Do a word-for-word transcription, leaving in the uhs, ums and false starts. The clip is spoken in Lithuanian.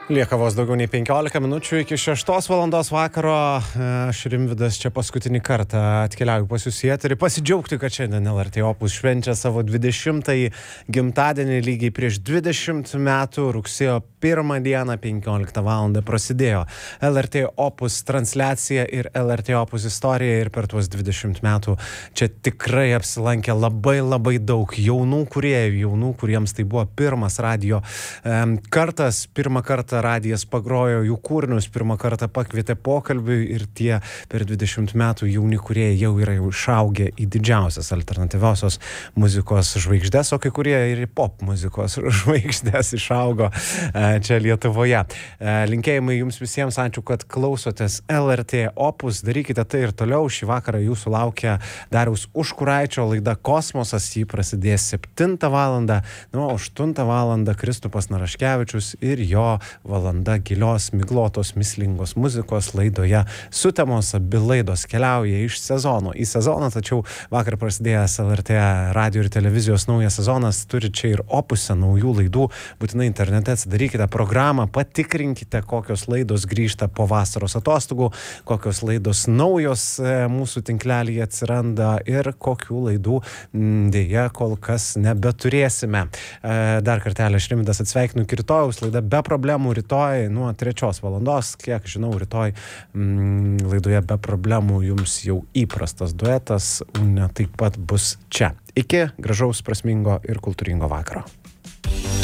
Lieka vos daugiau nei penkiolika minučių iki šeštos valandos vakaro. Aš Rimvydas čia paskutinį kartą atkeliauju pas jūs į eterį pasidžiaugti, kad šiandien L R T Opus švenčia savo dvidešimtąjį gimtadienį. Lygiai prieš dvidešimt metų rugsėjo pirmą dieną penkioliktą valandą prasidėjo L R T Opus transliacija ir L R T Opus istorija, ir per tuos dvidešimt metų čia tikrai apsilankė labai labai daug jaunų kūrėjų, jaunų, kuriems tai buvo pirmas radio um, kartas, pirmą kartą radijas pagrojo jų kūrinius, pirmą kartą pakvietė pokalbiui, ir tie per dvidešimt metų jauni kūrėjai jau yra jau išaugę į didžiausias alternatyviosios muzikos žvaigždės, o kai kurie ir į pop muzikos žvaigždės išaugo čia Lietuvoje. Linkėjimai jums visiems, ačiū, kad klausotės L R T Opus, darykite tai ir toliau. Šį vakarą jūsų laukia Dariaus Užkuraičio laida Kosmosas, jį prasidės septintą valandą, nu, o aštuntą valandą Kristupas Naraškevičius ir jo valanda gilios, miglotos, mislingos muzikos laidoje Sutemos. Abi laidos keliauja iš sezono į sezoną, tačiau vakar prasidėjęs L R T radio ir televizijos naujas sezonas turi čia ir Opuse naujų laidų. Būtinai internete atsidarykite programą, patikrinkite, kokios laidos grįžta po vasaros atostogų, kokios laidos naujos mūsų tinklelyje atsiranda ir kokių laidų dėja kol kas nebeturėsime. Dar kartelį aš Rimvydas atsveikinu iki rytojaus, laida be problemų rytoj nuo trečios valandos. Kiek žinau, rytoj mm, laidoje be problemų jums jau įprastas duetas, Unė taip pat bus čia. Iki gražaus, prasmingo ir kultūringo vakaro.